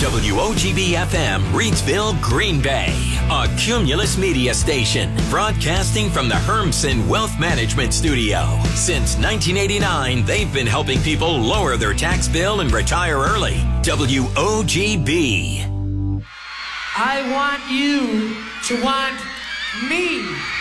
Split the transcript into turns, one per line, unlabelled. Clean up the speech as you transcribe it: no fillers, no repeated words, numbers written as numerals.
WOGB-FM, Reidsville, Green Bay. A Cumulus Media station, broadcasting from the Hermsen Wealth Management Studio. Since 1989, they've been helping people lower their tax bill and retire early. WOGB.
I want you to want me.